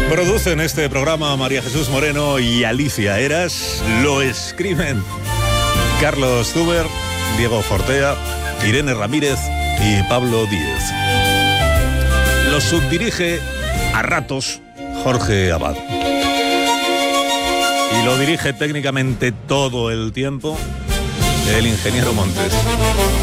Producen este programa María Jesús Moreno y Alicia Eras. Lo escriben Carlos Zuber, Diego Fortea, Irene Ramírez y Pablo Díez. Lo subdirige a ratos Jorge Abad. Y lo dirige técnicamente todo el tiempo el ingeniero Montes.